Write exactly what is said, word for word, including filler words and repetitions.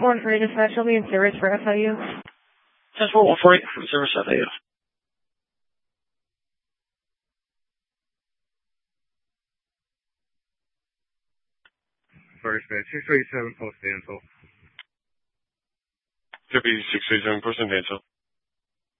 one for dispatch, will be in service for F I U. Transport one four eight for service F I U. First bed, six three seven post Danville. Deputy six three seven, Post Danville.